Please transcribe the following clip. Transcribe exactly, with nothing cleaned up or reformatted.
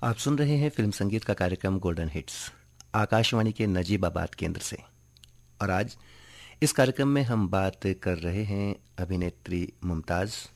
आप सुन रहे हैं फिल्म संगीत का कार्यक्रम गोल्डन हिट्स आकाशवाणी के नजीबाबाद केंद्र से। और आज इस कार्यक्रम में हम बात कर रहे हैं अभिनेत्री मुमताज़